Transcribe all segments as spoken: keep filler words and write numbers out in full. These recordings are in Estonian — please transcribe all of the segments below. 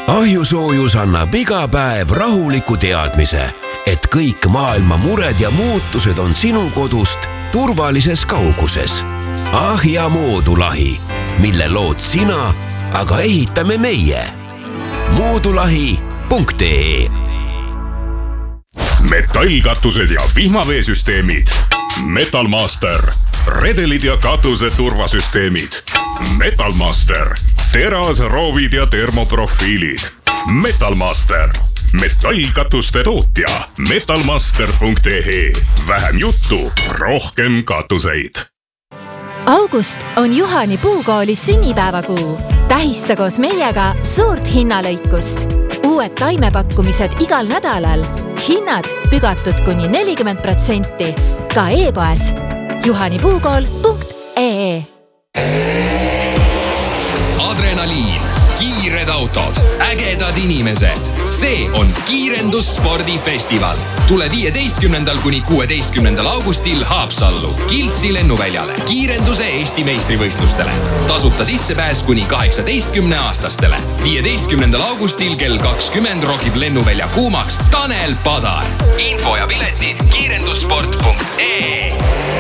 Ahjusoojus annab iga päev rahuliku teadmise, et kõik maailma mured ja muutused on sinu kodust turvalises kauguses. Ahja moodulahi, mille lood sina, aga ehitame meie. moodulahi punkt ee Metallkatused ja vihmaveesüsteemid. Metalmaster. Redelid ja katuse turvasüsteemid. Metalmaster. Teras, roovid ja termoprofiilid. Metalmaster. Metallkatuste tootja. metalmaster punkt ee. Vähem juttu, rohkem katuseid. August on Juhani Puukooli sünnipäevakuu. Tähista koos meiega suurt hinnalõikust. Uued taimepakkumised igal nädalal. Hinnad pügatud kuni nelikümmend protsenti. Ka e-poes juhanipuukool punkt ee. Adrenaliin, kiired autod, ägedad inimesed. See on kiirendusspordifestival. Tule viieteistkümnendal kuni kuueteistkümnendal augustil Haapsallu, Kiltsi lennuväljale, kiirenduse Eesti meistrivõistlustele. Tasuta sissepääs kuni kaheksateistkümne aastastele. viieteistkümnendal augustil kell kakskümmend rokib lennuvälja kuumaks Tanel Padar. Info ja piletid kiirendussport punkt ee.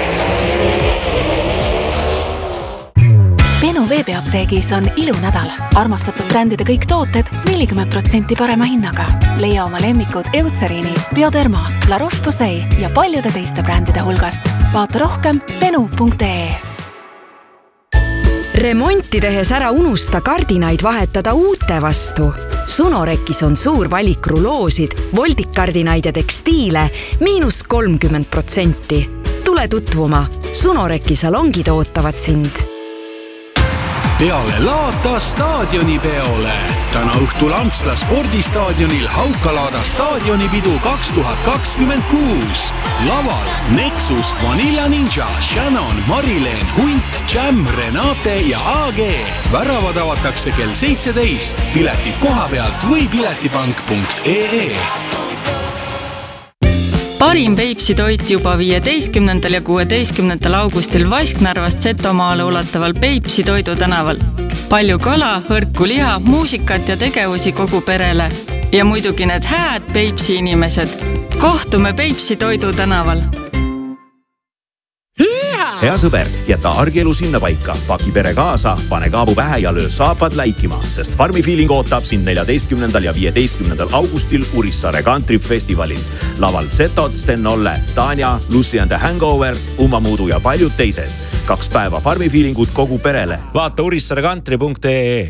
Benu veebiapteegis on ilunädal. Armastatud brändide kõik tooted nelikümmend protsenti parema hinnaga. Leia oma lemmikud Eucerini, Bioderma, La Roche-Posay ja paljude teiste brändide hulgast. Vaata rohkem benu punkt ee. Remonti tehes ära unusta kardinaid vahetada uute vastu. Sunorekis on suur valik ruloosid, voldikkardinaid ja tekstiile miinus kolmkümmend protsenti. Tule tutvuma. Sunoreki salongid ootavad sind. Peale Laata staadionipeole. Täna õhtul Antsla spordistaadionil Haukalaada staadionipidu kaks tuhat kakskümmend kuus. Laval Nexus, Vanilla Ninja, Shannon, Marileen, Hunt, Jam, Renate ja A G. Väravad avatakse kell seitseteist. Piletid koha pealt või piletipank punkt ee. Parim Peipsi toit juba viieteistkümnendal ja kuueteistkümnendal augustil Vasknarvast Setomaale ulataval Peipsi toidu tänaval. Palju kala, hõrku liha, muusikat ja tegevusi kogu perele. Ja muidugi need hääd Peipsi inimesed. Kohtume Peipsi toidu tänaval. Hea sõber, jäta argielu sinna paika. Paki pere kaasa, pane kaabu pähe ja löö saapad läikima, sest Farmi Feeling ootab sind neljateistkümnendal ja viieteistkümnendal augustil Urissaare Country Festivalil. Laval Zetod, Sten Olle, Tanja, Lucy and the Hangover, Umamuudu ja paljud teised. Kaks päeva Farmi Feelingut kogu perele. Vaata urissaare country punkt ee.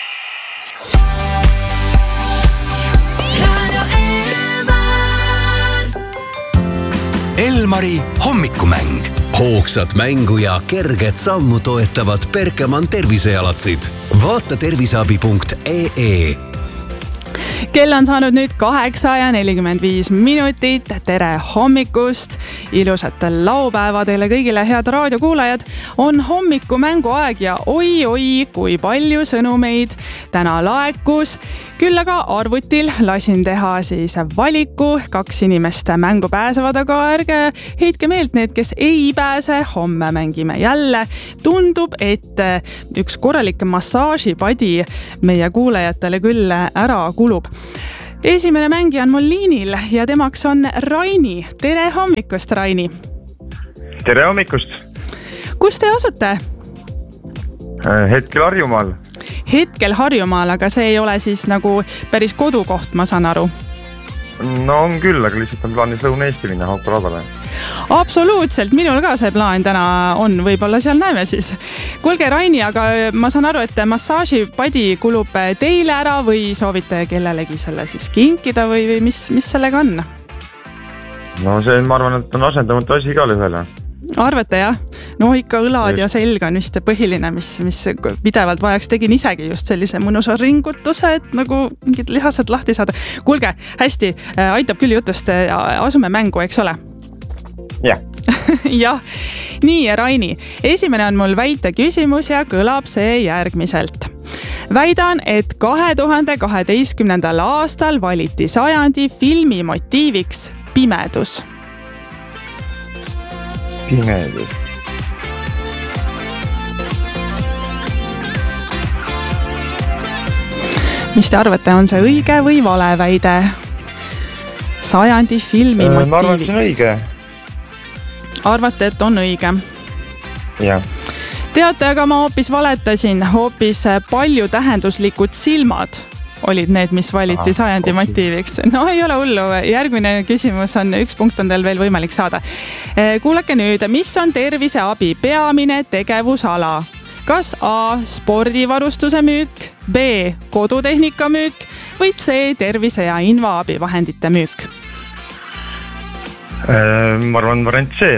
Elmari hommikumäng. Hoogsat mängu ja kerget sammu toetavad Berkemann tervisejalatsid. Vaata terviseabi punkt ee. Kell on saanud nüüd kaheksa ja nelikümmend viis minutit. Tere hommikust. Ilusat laupäeva teile kõigile, head raadiokuulajad. On hommikumängu aeg ja oi-oi, kui palju sõnumeid täna laekus. Küll aga arvutil lasin teha siis valiku. Kaks inimest mängu pääsevad, aga ärge heitke meelt need, kes ei pääse. Homme mängime jälle. Tundub, et üks korralik massaažipadi meie kuulajatele küll ära kulub. Esimene mängija on mul liinil ja temaks on Raini. Tere hommikust, Raini. Tere hommikust. Kus te asute? Hetkel Harjumaal. Hetkel Harjumaal, aga see ei ole siis nagu päris kodukoht, ma saan aru. No on küll, aga lihtsalt on plaanis Lõuna-Eesti minna Haukalaadale. Absoluutselt, minul ka see plaan täna on, võib-olla seal näeme siis. Kuulge, Raini, aga ma saan aru, et massaažipadi kulub teile ära või soovite kellelegi selle siis kinkida või, või mis, mis sellega on? No see, ma arvan, et on asendamata asi ka ühele. Arvate, jah? No ikka õlad ja selg on vist põhiline, mis, mis pidevalt vajaks. Tegin isegi just sellise mõnusa ringutuse, et nagu mingid lihased lahti saada. Kuulge, hästi, aitab küll jutust, asume mängu, eks ole? Jah. Jah, nii Raini. Esimene on mul väite küsimus ja kõlab see järgmiselt. Väidan, et kahe tuhande kaheteistkümnendal aastal valiti sajandi filmi motiiviks pimedus. Pimedus. mis te arvate, on see õige või vale väide? Sajandi filmi Ma motiiviks. arvan, see on õige. Arvate, et on õige? Jah. Teate, aga ma hoopis valetasin, hoopis palju tähenduslikud silmad olid need, mis valiti sajandi motiiviks. No ei ole hullu, järgmine küsimus on, üks punkt on teil veel võimalik saada. Kuulake nüüd, mis on terviseabi peamine tegevusala? Kas A, spordivarustuse müük, B, kodutehnika müük või C, tervise- ja invaabivahendite müük? Ma arvan, variant C.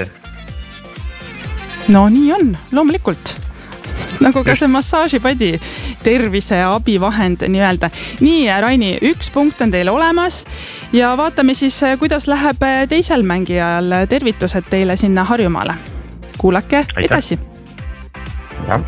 No nii on, loomulikult. Nagu ka see massaažipadi, tervise- ja abivahend nii-öelda. Nii, Raini, üks punkt on teil olemas ja vaatame siis, kuidas läheb teisel mängijal. Tervitused teile sinna Harjumaale. Kuulake Aitäh. Edasi. Jah.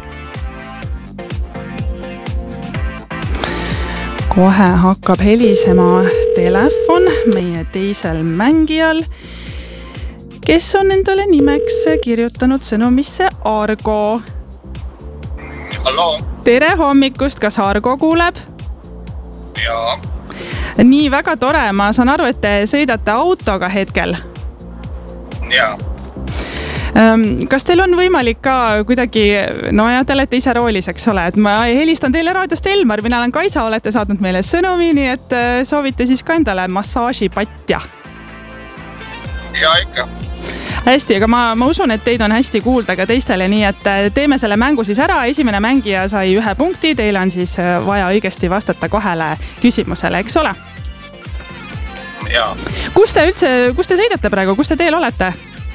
Kohe hakkab helisema telefon meie teisel mängijal, kes on endale nimeks kirjutanud sõnumisse Argo. Hallo. Tere hommikust, kas Argo kuuleb? Jaa. Nii, väga tore, ma saan aru, et te sõidate autoga hetkel. Jaa. Kas teil on võimalik ka kuidagi, no ja te olete ise roolis, eks ole, et ma helistan teile raadiost Elmar, mina olen Kaisa, olete saatnud meile sõnumi, nii et soovite siis ka endale massaažipatja. Jaa, ikka. Hästi, aga ma, ma usun, et teid on hästi kuulda ka teistele, nii et teeme selle mängu siis ära. Esimene mängija sai ühe punkti, teil on siis vaja õigesti vastata kahele küsimusele, eks ole? Jaa. Kus te üldse, kus te sõidate praegu, kus te teel olete?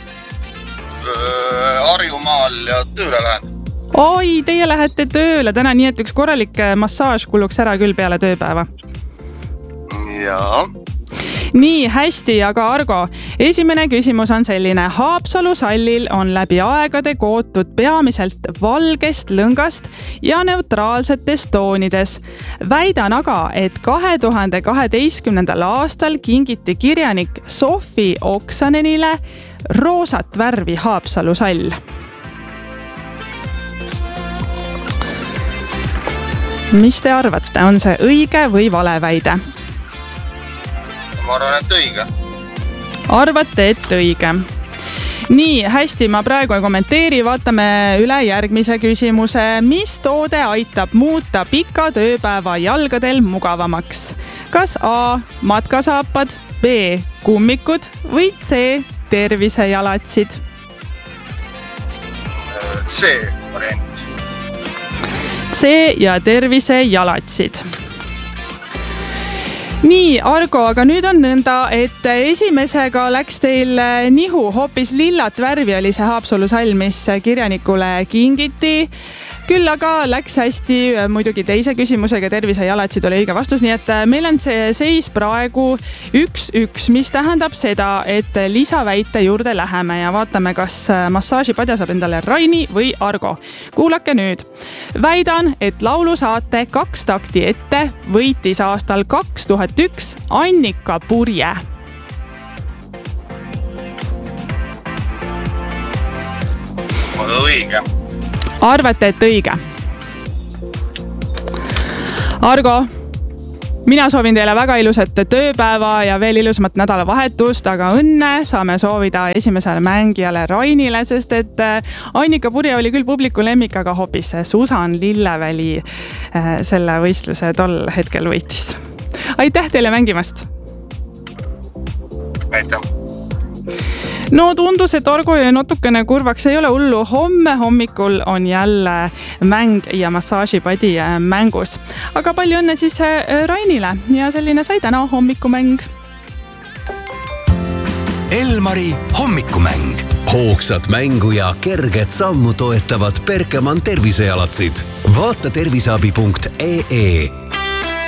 Harjumaal ja tööle lähen. Oi, teie lähete tööle täna, nii et üks korralik massaaž kuluks ära küll peale tööpäeva. Jaa. Nii, hästi, aga Argo, esimene küsimus on selline. Haapsalu sallil on läbi aegade kootud peamiselt valgest lõngast ja neutraalsetes toonides. Väidan aga, et kahe tuhande kaheteistkümnendal aastal kingiti kirjanik Sofi Oksanenile roosat värvi Haapsalu sall. Mis te arvate, on see õige või vale väide? Ma arvan, et õige. Arvate, et õige. Nii, hästi, ma praegu ei kommenteeri, vaatame üle järgmise küsimuse. Mis toode aitab muuta pika tööpäeva jalgadel mugavamaks? Kas A, matkasaapad, B, kummikud või C, tervisejalatsid? C variant. C ja tervisejalatsid. Nii, Argo, aga nüüd on nõnda, et esimesega läks teil nihu, hoopis lillat värvi oli see Haapsalu sall, mis kirjanikule kingiti. Küll aga läks hästi muidugi teise küsimusega, tervisejalatsid oli õige vastus, nii et meil on see seis praegu üks üks, mis tähendab seda, et lisaväite juurde läheme ja vaatame, kas massaažipadja saab endale Raini või Argo. Kuulake nüüd. Väidan, et laulusaate Kaks takti ette võitis aastal kaks tuhat üks Annika Purje. Õige. Arvate, et õige? Argo, mina soovin teile väga ilusat tööpäeva ja veel ilusamat nädalavahetust, aga õnne saame soovida esimesele mängijale Rainile, sest et Annika Purje oli küll publiku lemmik, aga hoopis Susan Lilleväli selle võistluse tol hetkel võitis. Aitäh teile mängimast! Aitäh! No tundus, et Argo jäi natukene kurvaks, ei ole hullu. Homme hommikul on jälle mäng ja massaažipadi mängus. Aga palju õnne siis Rainile ja selline sai täna hommikumäng. Elmari hommikumäng. Hoogsat mängu ja kerget sammu toetavad Berkemann tervisejalatsid. Vaata terviseabi punkt ee